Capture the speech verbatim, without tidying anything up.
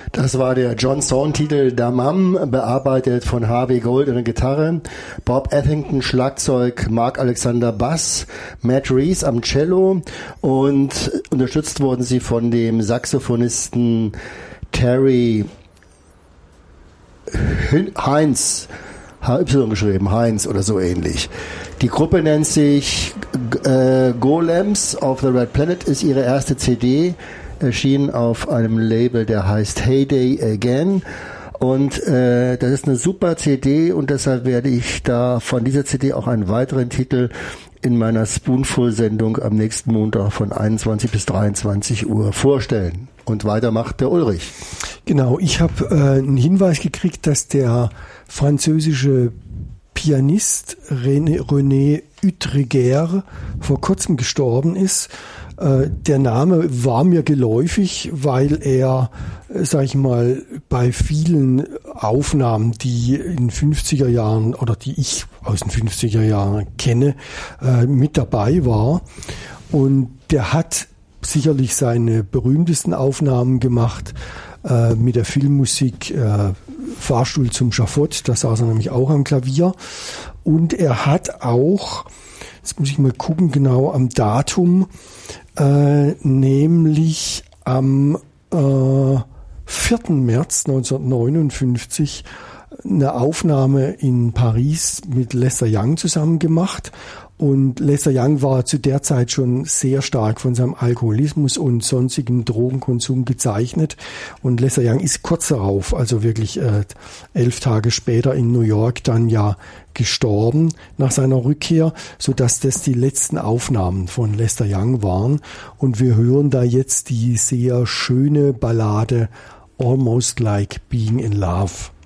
Das war der John Zorn-Titel Damam, bearbeitet von Harvey Gold an der Gitarre, Bob Ethington Schlagzeug, Mark Alexander Bass, Matt Reese am Cello und unterstützt wurden sie von dem Saxophonisten Terry Heinz, H Y geschrieben, Heinz oder so ähnlich. Die Gruppe nennt sich äh, Golems of the Red Planet, ist ihre erste C D, erschienen auf einem Label, der heißt Heyday Again. Und äh, das ist eine super C D und deshalb werde ich da von dieser C D auch einen weiteren Titel in meiner Spoonful-Sendung am nächsten Montag von einundzwanzig bis dreiundzwanzig Uhr vorstellen. Und weiter macht der Ulrich. Genau, ich habe äh, einen Hinweis gekriegt, dass der französische Pianist René, René Utreger vor kurzem gestorben ist. Äh, der Name war mir geläufig, weil er, äh, sag ich mal, bei vielen Aufnahmen, die in fünfziger Jahren oder die ich aus den fünfziger Jahren kenne, äh, mit dabei war. Und der hat sicherlich seine berühmtesten Aufnahmen gemacht äh, mit der Filmmusik äh, Fahrstuhl zum Schafott, da saß er nämlich auch am Klavier. Und er hat auch, jetzt muss ich mal gucken, genau am Datum, äh, nämlich am äh, vierten März neunzehnhundertneunundfünfzig eine Aufnahme in Paris mit Lester Young zusammen gemacht. Und Lester Young war zu der Zeit schon sehr stark von seinem Alkoholismus und sonstigem Drogenkonsum gezeichnet. Und Lester Young ist kurz darauf, also wirklich äh, elf Tage später in New York dann ja gestorben nach seiner Rückkehr, sodass das die letzten Aufnahmen von Lester Young waren. Und wir hören da jetzt die sehr schöne Ballade Almost Like Being in Love.